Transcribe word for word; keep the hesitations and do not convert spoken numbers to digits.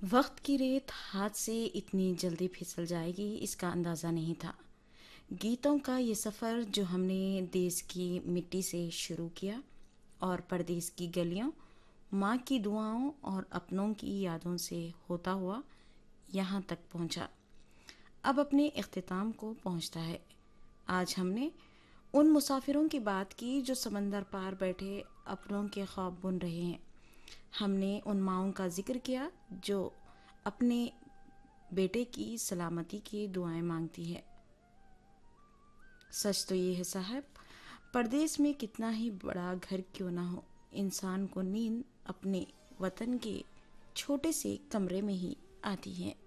वक्त की रेत हाथ से इतनी जल्दी फिसल जाएगी इसका अंदाज़ा नहीं था। गीतों का ये सफ़र जो हमने देश की मिट्टी से शुरू किया और परदेश की गलियों, माँ की दुआओं और अपनों की यादों से होता हुआ यहाँ तक पहुँचा, अब अपने इख्तिताम को पहुँचता है। आज हमने उन मुसाफिरों की बात की जो समंदर पार बैठे अपनों के ख्वाब बुन रहे हैं। हमने उन माँओं का जिक्र किया जो अपने बेटे की सलामती की दुआएं मांगती है। सच तो ये है साहब, परदेश में कितना ही बड़ा घर क्यों ना हो, इंसान को नींद अपने वतन के छोटे से कमरे में ही आती है।